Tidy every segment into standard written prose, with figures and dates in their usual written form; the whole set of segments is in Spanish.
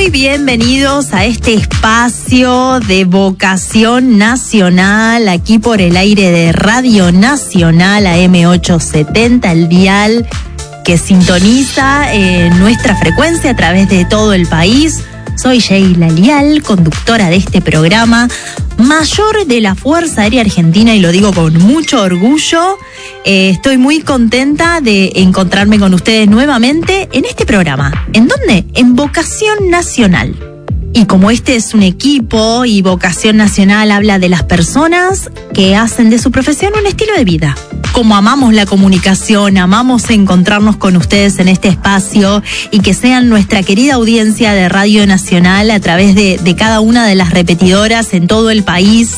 Muy bienvenidos a este espacio de Vocación Nacional, aquí por el aire de Radio Nacional AM870, el dial que sintoniza nuestra frecuencia a través de todo el país. Soy Sheila Lial, conductora de este programa, mayor de la Fuerza Aérea Argentina, y lo digo con mucho orgullo. Estoy muy contenta de encontrarme con ustedes nuevamente en este programa. ¿En dónde? En Vocación Nacional. Y como este es un equipo y Vocación Nacional habla de las personas que hacen de su profesión un estilo de vida. Como amamos la comunicación, amamos encontrarnos con ustedes en este espacio y que sean nuestra querida audiencia de Radio Nacional a través de cada una de las repetidoras en todo el país.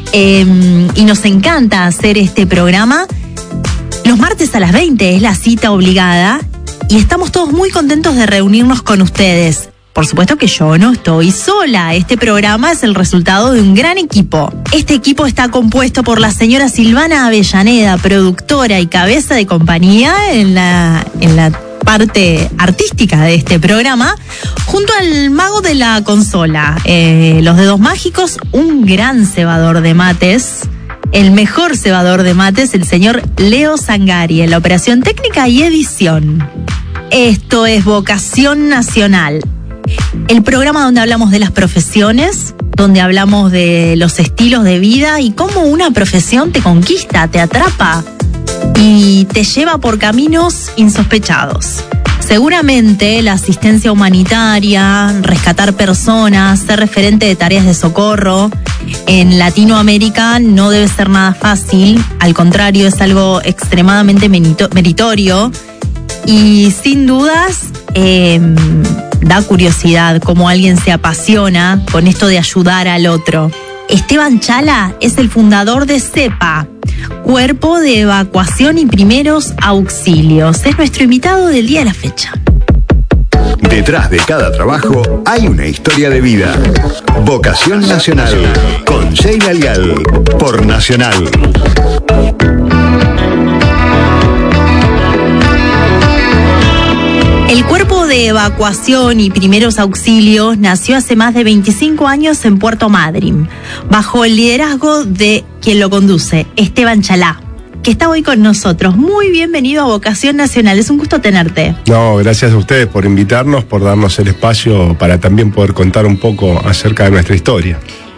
Y nos encanta hacer este programa. Los martes a las 20 es la cita obligada y estamos todos muy contentos de reunirnos con ustedes. Por supuesto que yo no estoy sola. Este programa es el resultado de un gran equipo. Este equipo está compuesto por la señora Silvana Avellaneda, productora y cabeza de compañía en la parte artística de este programa, junto al mago de la consola, los dedos mágicos, un gran cebador de mates, el mejor cebador de mates, el señor Leo Zangari, en la operación técnica y edición. Esto es Vocación Nacional. El programa donde hablamos de las profesiones, donde hablamos de los estilos de vida y cómo una profesión te conquista, te atrapa y te lleva por caminos insospechados. Seguramente la asistencia humanitaria, rescatar personas, ser referente de tareas de socorro en Latinoamérica no debe ser nada fácil, al contrario, es algo extremadamente meritorio y sin dudas da curiosidad cómo alguien se apasiona con esto de ayudar al otro. Esteban Chala es el fundador de CEPA, Cuerpo de Evacuación y Primeros Auxilios. Es nuestro invitado del día de la fecha. Detrás de cada trabajo hay una historia de vida. Vocación Nacional con Sheila Lial por Nacional. El Cuerpo de Evacuación y Primeros Auxilios nació hace más de 25 años en Puerto Madryn, bajo el liderazgo de quien lo conduce, Esteban Chalá, que está hoy con nosotros. Muy bienvenido a Vocación Nacional, es un gusto tenerte. No, gracias a ustedes por invitarnos, por darnos el espacio para también poder contar un poco acerca de nuestra historia.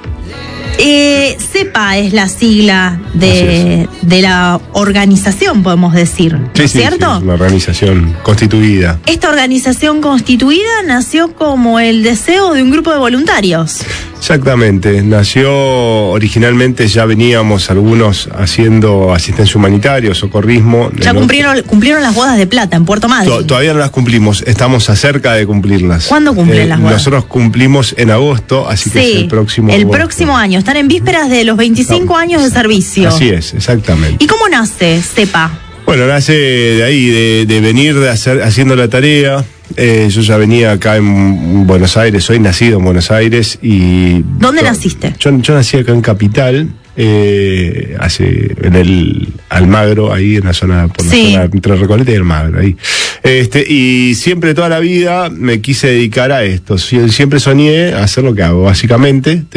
CEPA es la sigla de la organización, podemos decir, ¿no es cierto? Sí, una organización constituida. Esta organización constituida nació como el deseo de un grupo de voluntarios. Exactamente, nació originalmente, ya veníamos algunos haciendo asistencia humanitaria, socorrismo. Ya cumplieron las bodas de plata en Puerto Madryn. Todavía no las cumplimos, estamos acerca de cumplirlas. ¿Cuándo cumplen las bodas? Nosotros cumplimos en agosto, así que es el próximo agosto. Próximo año, están en vísperas de los 25 años de servicio. Así es, exactamente. ¿Y cómo nace CEPA? Bueno, nace de ahí, de venir haciendo la tarea. Yo ya venía acá en Buenos Aires, soy nacido en Buenos Aires y... ¿Dónde naciste? Yo nací acá en Capital, en el Almagro, ahí en la zona, por la zona entre Recoleta y Almagro, ahí. Y siempre toda la vida me quise dedicar a esto. Siempre soñé hacer lo que hago, básicamente.